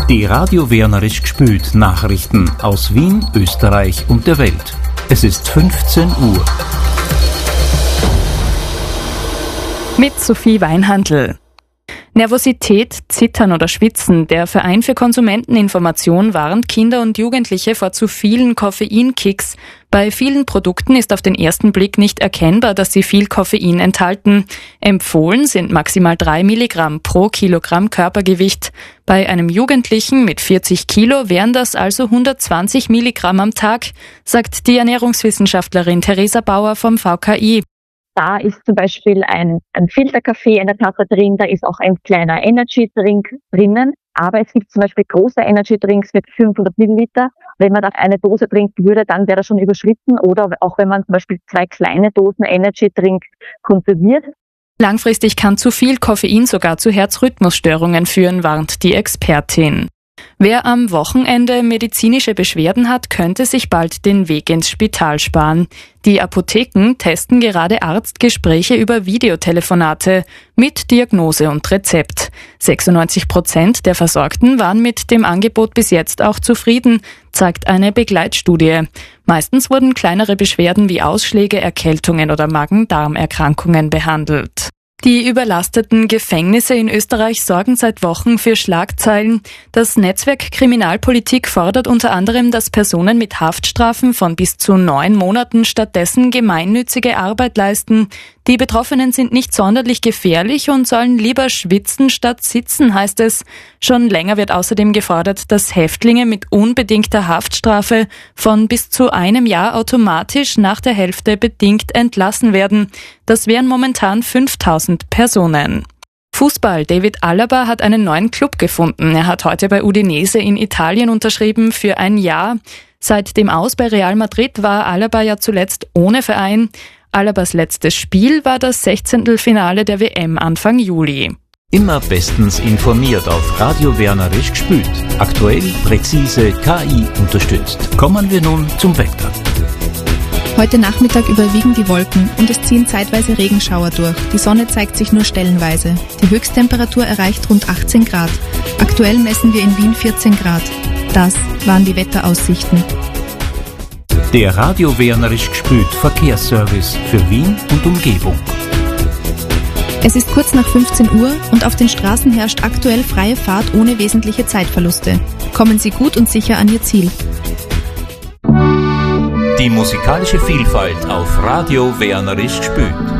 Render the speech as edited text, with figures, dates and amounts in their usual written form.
Die Radio Wernerisch gspült Nachrichten aus Wien, Österreich und der Welt. Es ist 15 Uhr. Mit Sophie Weinhandl. Nervosität, Zittern oder Schwitzen. Der Verein für Konsumenteninformation warnt Kinder und Jugendliche vor zu vielen Koffeinkicks. Bei vielen Produkten ist auf den ersten Blick nicht erkennbar, dass sie viel Koffein enthalten. Empfohlen sind maximal 3 Milligramm pro Kilogramm Körpergewicht. Bei einem Jugendlichen mit 40 Kilo wären das also 120 Milligramm am Tag, sagt die Ernährungswissenschaftlerin Theresa Bauer vom VKI. Da ist zum Beispiel ein Filterkaffee in der Tasse drin, da ist auch ein kleiner Energy-Drink drinnen. Aber es gibt zum Beispiel große Energy-Drinks mit 500 Milliliter. Wenn man da eine Dose trinken würde, dann wäre das schon überschritten. Oder auch wenn man zum Beispiel 2 kleine Dosen Energy-Drink konsumiert. Langfristig kann zu viel Koffein sogar zu Herzrhythmusstörungen führen, warnt die Expertin. Wer am Wochenende medizinische Beschwerden hat, könnte sich bald den Weg ins Spital sparen. Die Apotheken testen gerade Arztgespräche über Videotelefonate mit Diagnose und Rezept. 96% der Versorgten waren mit dem Angebot bis jetzt auch zufrieden, zeigt eine Begleitstudie. Meistens wurden kleinere Beschwerden wie Ausschläge, Erkältungen oder Magen-Darm-Erkrankungen behandelt. Die überlasteten Gefängnisse in Österreich sorgen seit Wochen für Schlagzeilen. Das Netzwerk Kriminalpolitik fordert unter anderem, dass Personen mit Haftstrafen von bis zu 9 Monaten stattdessen gemeinnützige Arbeit leisten. Die Betroffenen sind nicht sonderlich gefährlich und sollen lieber schwitzen statt sitzen, heißt es. Schon länger wird außerdem gefordert, dass Häftlinge mit unbedingter Haftstrafe von bis zu 1 Jahr automatisch nach der Hälfte bedingt entlassen werden. Das wären momentan 5000 Personen. Fußball. David Alaba hat einen neuen Club gefunden. Er hat heute bei Udinese in Italien unterschrieben für 1 Jahr. Seit dem Aus bei Real Madrid war Alaba ja zuletzt ohne Verein. Alabas letztes Spiel war das 16. Finale der WM Anfang Juli. Immer bestens informiert auf Radio Wernerisch gspült. Aktuell, präzise, KI unterstützt. Kommen wir nun zum Wetter. Heute Nachmittag überwiegen die Wolken und es ziehen zeitweise Regenschauer durch. Die Sonne zeigt sich nur stellenweise. Die Höchsttemperatur erreicht rund 18 Grad. Aktuell messen wir in Wien 14 Grad. Das waren die Wetteraussichten. Der Radio Wernerisch gspült Verkehrsservice für Wien und Umgebung. Es ist kurz nach 15 Uhr und auf den Straßen herrscht aktuell freie Fahrt ohne wesentliche Zeitverluste. Kommen Sie gut und sicher an Ihr Ziel. Die musikalische Vielfalt auf Radio Wernerisch gspült.